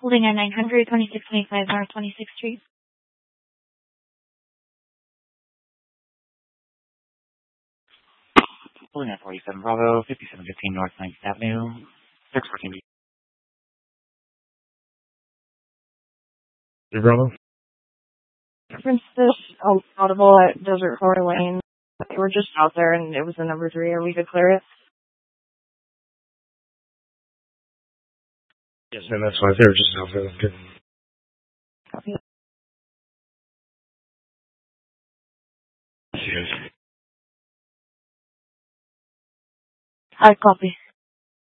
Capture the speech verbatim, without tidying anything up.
Holding on nine hundred twenty-six twenty-five North twenty-sixth Street. Holding on forty-seven Bravo, fifty-seven fifteen North ninth Avenue, six fourteen B. Bravo? Reference this um, audible at Desert Flower Lane. We were just out there and it was the number three. Are we to clear it? Yes, and that's why they're just out there. Good. Copy. Yes. I copy.